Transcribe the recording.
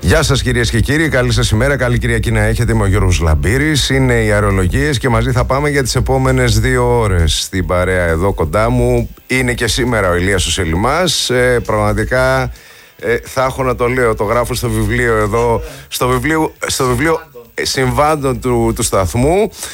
Γεια σας κυρίες και κύριοι, καλή σας ημέρα, καλή Κυριακή να έχετε. Είμαι ο Γιώργος Λαμπύρης, είναι οι αερολογίες και μαζί θα πάμε για τις επόμενες 2 ώρες. Στην παρέα εδώ κοντά μου είναι και σήμερα ο Ηλίας ο Σελιμάς. Πραγματικά θα έχω να το λέω, το γράφω στο βιβλίο εδώ, στο βιβλίο συμβάντων του σταθμού.